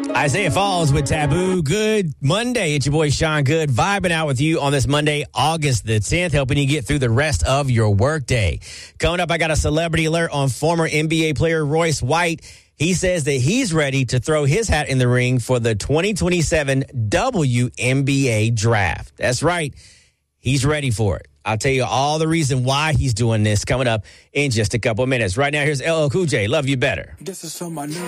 Isaiah Falls with Taboo. Good Monday. It's your boy Sean Good vibing out with you on this Monday, August the 10th, helping you get through the rest of your workday. Coming up, I got a celebrity alert on former NBA player Royce White. He says that he's ready to throw his hat in the ring for the 2027 WNBA draft. That's right. He's ready for it. I'll tell you all the reason why he's doing this coming up in just a couple of minutes. Right now, here's LL Cool J, Love You Better. This is for my new